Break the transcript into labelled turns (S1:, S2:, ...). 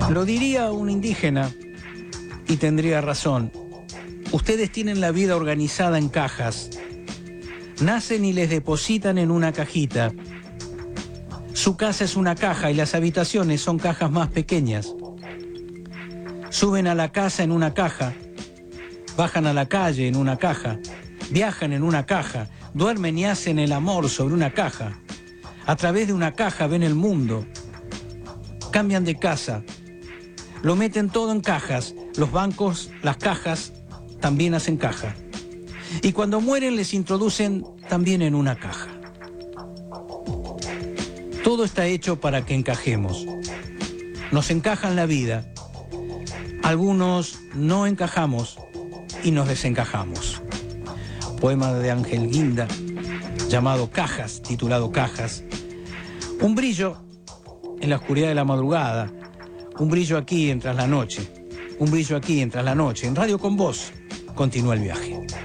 S1: Lo diría un indígena y tendría razón. Ustedes tienen la vida organizada en cajas. Nacen y les depositan en una cajita. Su casa es una caja y las habitaciones son cajas más pequeñas. Suben a la casa en una caja, bajan a la calle en una caja, viajan en una caja, duermen y hacen el amor sobre una caja. A través de una caja ven el mundo. Cambian de casa. Lo meten todo en cajas. Los bancos, las cajas, también hacen caja. Y cuando mueren les introducen también en una caja. Todo está hecho para que encajemos. Nos encajan la vida. Algunos no encajamos y nos desencajamos. Poema de Ángel Guinda, llamado Cajas, titulado Cajas. Un brillo en la oscuridad de la madrugada, un brillo aquí en Tras la Noche, un brillo aquí en Tras la Noche. En Radio con Vos continúa el viaje.